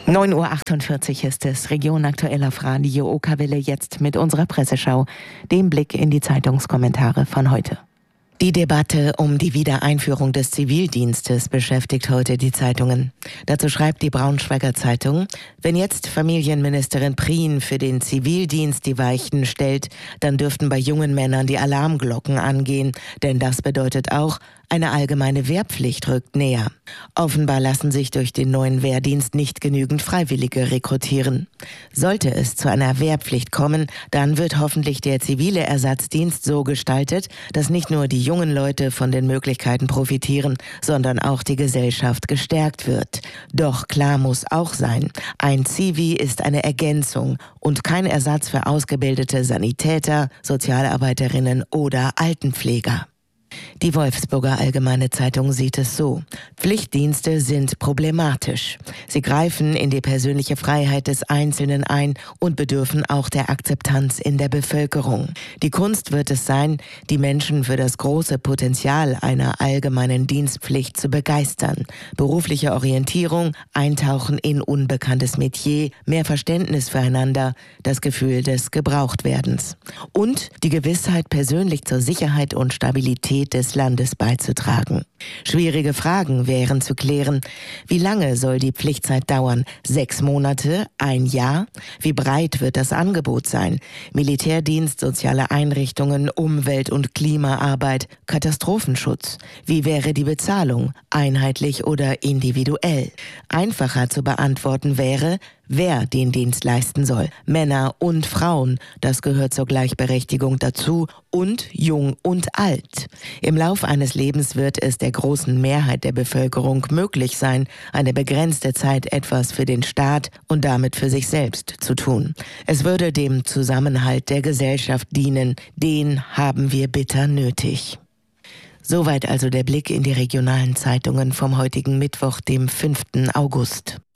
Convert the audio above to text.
9:48 Uhr ist es. Region aktuell auf Radio Okerwelle, jetzt mit unserer Presseschau, dem Blick in die Zeitungskommentare von heute. Die Debatte um die Wiedereinführung des Zivildienstes beschäftigt heute die Zeitungen. Dazu schreibt die Braunschweiger Zeitung: Wenn jetzt Familienministerin Prien für den Zivildienst die Weichen stellt, dann dürften bei jungen Männern die Alarmglocken angehen, denn das bedeutet auch, eine allgemeine Wehrpflicht rückt näher. Offenbar lassen sich durch den neuen Wehrdienst nicht genügend Freiwillige rekrutieren. Sollte es zu einer Wehrpflicht kommen, dann wird hoffentlich der zivile Ersatzdienst so gestaltet, dass nicht nur die jungen Leute von den Möglichkeiten profitieren, sondern auch die Gesellschaft gestärkt wird. Doch klar muss auch sein, ein Zivi ist eine Ergänzung und kein Ersatz für ausgebildete Sanitäter, Sozialarbeiterinnen oder Altenpfleger. Die Wolfsburger Allgemeine Zeitung sieht es so: Pflichtdienste sind problematisch. Sie greifen in die persönliche Freiheit des Einzelnen ein und bedürfen auch der Akzeptanz in der Bevölkerung. Die Kunst wird es sein, die Menschen für das große Potenzial einer allgemeinen Dienstpflicht zu begeistern. Berufliche Orientierung, Eintauchen in unbekanntes Metier, mehr Verständnis füreinander, das Gefühl des Gebrauchtwerdens. Und die Gewissheit, persönlich zur Sicherheit und Stabilität des Landes beizutragen. Schwierige Fragen wären zu klären. Wie lange soll die Pflichtzeit dauern? 6 Monate? 1 Jahr? Wie breit wird das Angebot sein? Militärdienst, soziale Einrichtungen, Umwelt- und Klimaarbeit, Katastrophenschutz. Wie wäre die Bezahlung? Einheitlich oder individuell? Einfacher zu beantworten wäre, wer den Dienst leisten soll. Männer und Frauen, das gehört zur Gleichberechtigung dazu, und jung und alt. Im Lauf eines Lebens wird es der großen Mehrheit der Bevölkerung möglich sein, eine begrenzte Zeit etwas für den Staat und damit für sich selbst zu tun. Es würde dem Zusammenhalt der Gesellschaft dienen, den haben wir bitter nötig. Soweit also der Blick in die regionalen Zeitungen vom heutigen Mittwoch, dem 5. August.